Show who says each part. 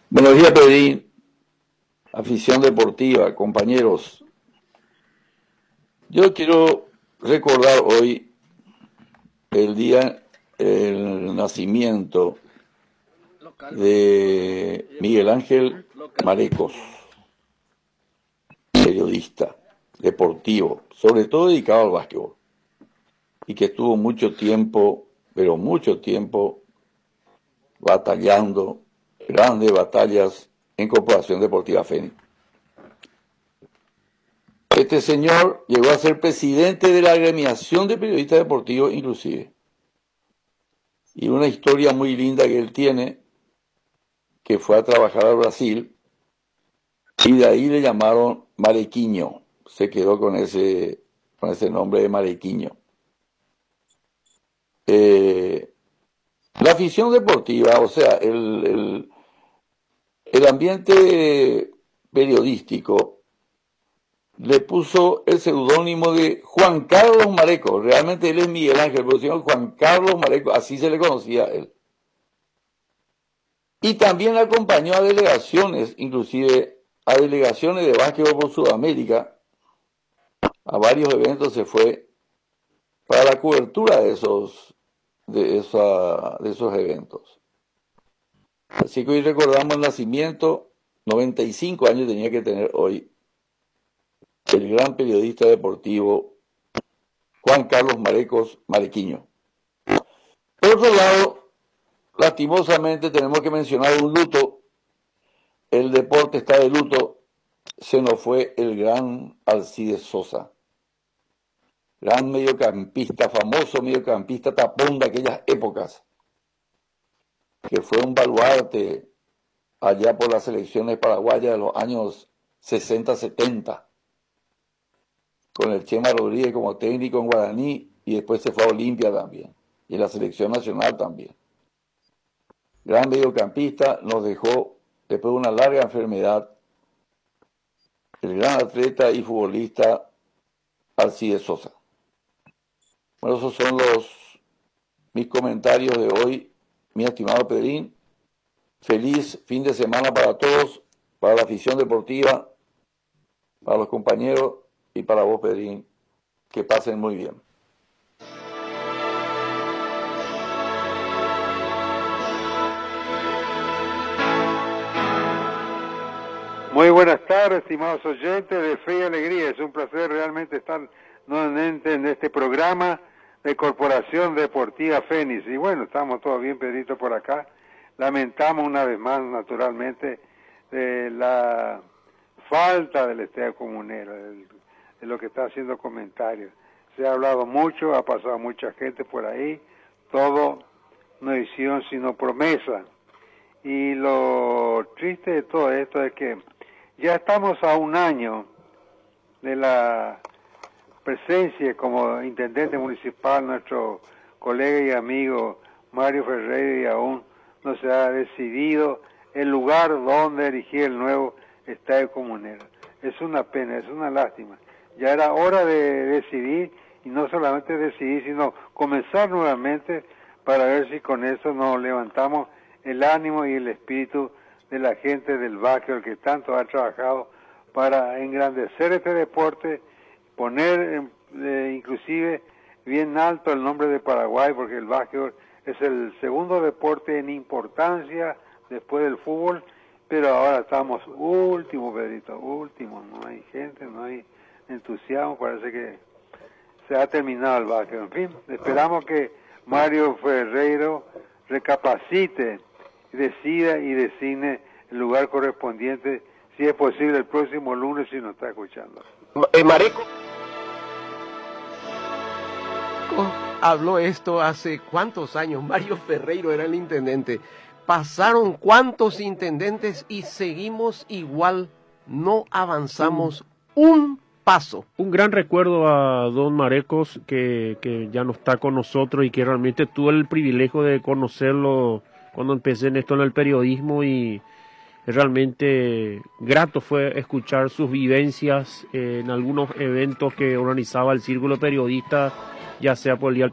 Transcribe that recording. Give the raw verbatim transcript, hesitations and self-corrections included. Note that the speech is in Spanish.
Speaker 1: Buenos días, Pedrín. Afición deportiva, compañeros. Yo quiero recordar hoy el día, el nacimiento de Miguel Ángel Marecos, periodista deportivo, sobre todo dedicado al básquetbol, y que estuvo mucho tiempo, pero mucho tiempo, batallando, grandes batallas en Corporación Deportiva Fénix. Este señor llegó a ser presidente de la agremiación de periodistas deportivos inclusive. Y una historia muy linda que él tiene, que fue a trabajar al Brasil, y de ahí le llamaron Marequiño. Se quedó con ese, con ese nombre de Marequiño. Eh, la afición deportiva, o sea, el, el, el ambiente periodístico, le puso el seudónimo de Juan Carlos Marecos. Realmente él es Miguel Ángel, pero se llama Juan Carlos Marecos, así se le conocía a él. Y también acompañó a delegaciones, inclusive a delegaciones de básquetbol por Sudamérica. A varios eventos se fue para la cobertura de esos, de esa, de esos eventos. Así que hoy recordamos el nacimiento, noventa y cinco años tenía que tener hoy el gran periodista deportivo Juan Carlos Marecos Marequiño. Por otro lado, lastimosamente tenemos que mencionar un luto. El deporte está de luto. Se nos fue el gran Alcides Sosa, gran mediocampista, famoso mediocampista tapón de aquellas épocas, que fue un baluarte allá por las selecciones paraguayas de los años sesenta setenta, con el Chema Rodríguez como técnico en Guaraní, y después se fue a Olimpia también, y la selección nacional también. Gran mediocampista, nos dejó después de una larga enfermedad el gran atleta y futbolista Alcides Sosa. Bueno, esos son los mis comentarios de hoy, mi estimado Pedrín. Feliz fin de semana para todos, para la afición deportiva, para los compañeros y para vos, Pedrín. Que pasen muy bien.
Speaker 2: Muy buenas tardes, estimados oyentes de Fe y Alegría. Es un placer realmente estar nuevamente en este programa de Corporación Deportiva Fénix. Y bueno, estamos todos bien, Pedrito, por acá. Lamentamos una vez más, naturalmente, de la falta del Estadio Comunero, de, de lo que está haciendo comentarios. Se ha hablado mucho, ha pasado mucha gente por ahí, todo no hicieron sino promesa. Y lo triste de todo esto es que ya estamos a un año de la presencia como intendente municipal, nuestro colega y amigo Mario Ferreira, y aún no se ha decidido el lugar donde erigir el nuevo Estadio Comunero. Es una pena, es una lástima. Ya era hora de decidir, y no solamente decidir, sino comenzar nuevamente para ver si con eso nos levantamos el ánimo y el espíritu de la gente del básquetbol que tanto ha trabajado para engrandecer este deporte, poner eh, inclusive bien alto el nombre de Paraguay, porque el básquetbol es el segundo deporte en importancia después del fútbol, pero ahora estamos último, Pedrito, último, no hay gente, no hay entusiasmo, parece que se ha terminado el básquetbol. En fin, esperamos que Mario Ferreira recapacite, decida y designe el lugar correspondiente, si es posible el próximo lunes, si nos está escuchando.
Speaker 3: Eh, Mareco habló esto hace cuántos años. Mario Ferreiro era el intendente. Pasaron cuántos intendentes y seguimos igual, no avanzamos un, un paso.
Speaker 4: Un gran recuerdo a don Marecos, que, que ya no está con nosotros y que realmente tuve el privilegio de conocerlo cuando empecé en esto en el periodismo, y realmente grato fue escuchar sus vivencias en algunos eventos que organizaba el Círculo Periodista, ya sea por el Día